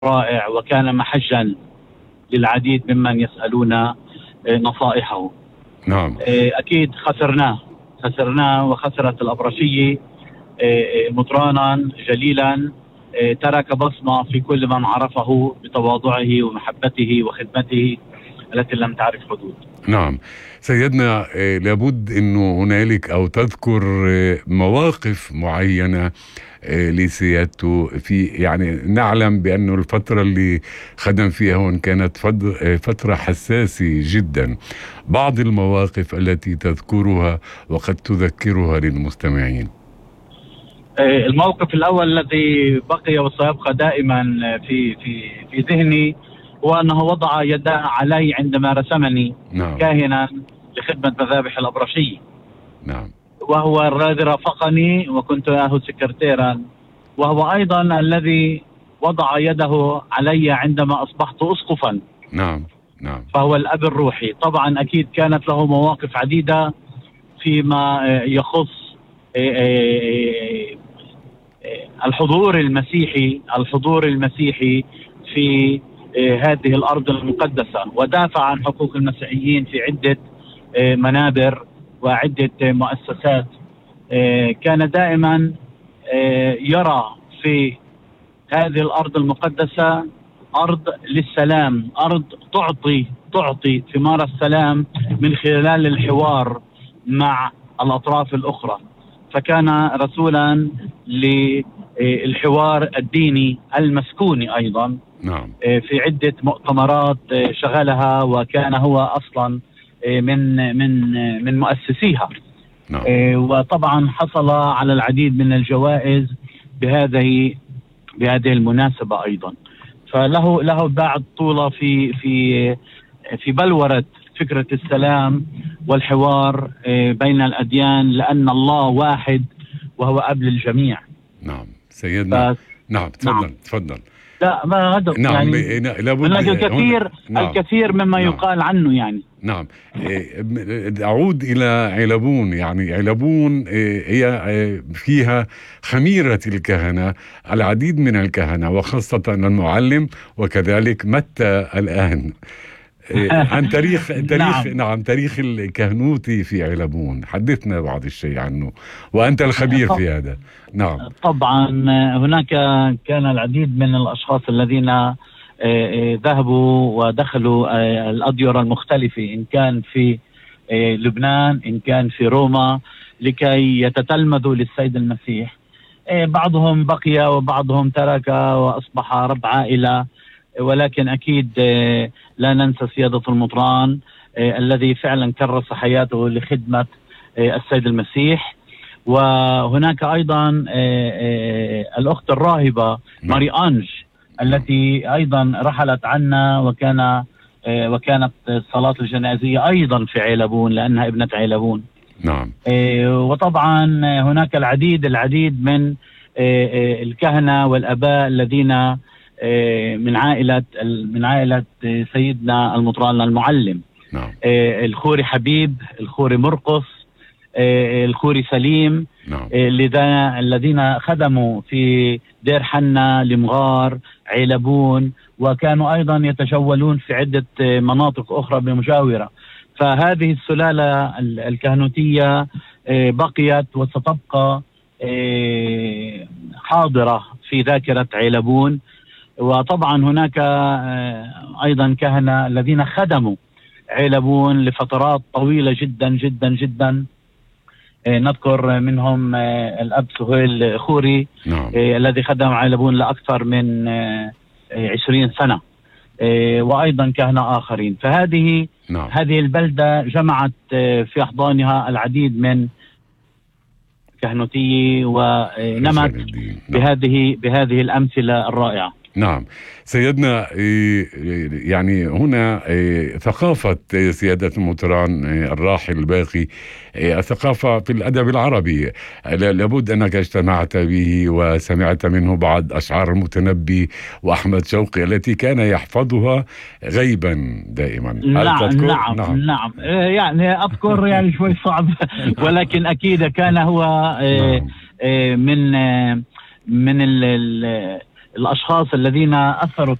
رائع، وكان محجا للعديد ممن يسألون نصائحه. نعم. أكيد خسرناه وخسرت الأبرشية مطرانا جليلا ترك بصمة في كل من عرفه بتواضعه ومحبته وخدمته التي لم تعرف حدود. نعم سيدنا، لابد أنه هنالك أو تذكر مواقف معينة لسيادته، في يعني نعلم بأنه الفترة اللي خدم فيها هون كانت فترة حساسة جدا. بعض المواقف التي تذكرها وقد تذكرها للمستمعين. الموقف الأول الذي بقي وسيبقى دائما في ذهني هو أنه وضع يده علي عندما رسمني نعم. كاهنا لخدمة مذابح الأبرشية. نعم. وهو الذي رافقني وكنت له سكرتيرا، وهو أيضا الذي وضع يده علي عندما أصبحت أسقفا. نعم. نعم. فهو الأب الروحي. طبعا أكيد كانت له مواقف عديدة فيما يخص الحضور المسيحي في هذه الأرض المقدسة، ودافع عن حقوق المسيحيين في عدة منابر وعدة مؤسسات. كان دائما يرى في هذه الأرض المقدسة أرض للسلام، أرض تعطي ثمار السلام من خلال الحوار مع الأطراف الأخرى. فكان رسولا للحوار الديني المسكوني أيضا. نعم. في عدة مؤتمرات شغلها، وكان هو أصلا من مؤسسيها. نعم. وطبعا حصل على العديد من الجوائز بهذه المناسبة أيضا. فله بعد طولة في بلورة فكرة السلام والحوار بين الأديان، لأن الله واحد وهو أب للجميع. نعم سيدنا. نعم تفضل. لا ما هذا نعم. يعني لابد الكثير مما يقال عنه يعني. نعم. أعود إلى علبون. يعني علبون هي فيها خميرة الكهنة، العديد من الكهنة وخاصة المعلم وكذلك متى الآن. عن تاريخ الكهنوتي في علبون، حدثنا بعض الشيء عنه وأنت الخبير في هذا. نعم. طبعا هناك كان العديد من الأشخاص الذين ذهبوا ودخلوا الأديرة المختلفة، إن كان في لبنان إن كان في روما، لكي يتتلمذوا للسيد المسيح. بعضهم بقي وبعضهم ترك وأصبح رب عائلة، ولكن أكيد لا ننسى سيادة المطران الذي فعلا كرس حياته لخدمة السيد المسيح. وهناك أيضا الأخت الراهبة ماري أنج التي أيضا رحلت عنا، وكانت الصلاة الجنازية أيضا في علبون لأنها ابنة علبون. نعم. وطبعا هناك العديد من الكهنة والأباء الذين من عائلة سيدنا المطران المعلم. نعم. الخوري حبيب، الخوري مرقص، الخوري سليم. نعم. الذين خدموا في دير حنا، لمغار، علبون، وكانوا أيضا يتجولون في عدة مناطق أخرى بمجاورة. فهذه السلالة الكهنوتية بقيت وستبقى حاضرة في ذاكرة علبون. وطبعا هناك أيضا كهنة الذين خدموا علبون لفترات طويلة جدا جدا جدا. نذكر منهم الأب سهيل خوري. نعم. الذي خدم علبون لأكثر من 20 سنة، وأيضا كهنة آخرين. فهذه نعم. هذه البلدة جمعت في أحضانها العديد من كهنوتية ونمت بهذه الأمثلة الرائعة. نعم سيدنا، يعني هنا ثقافة سيادة المطران الراحل الباقي، الثقافة في الأدب العربي، لابد أنك اجتمعت به وسمعت منه بعض أشعار المتنبي وأحمد شوقي التي كان يحفظها غيبا دائما. نعم. يعني أذكر يعني شوي صعب ولكن أكيد كان هو من الأشخاص الذين أثروا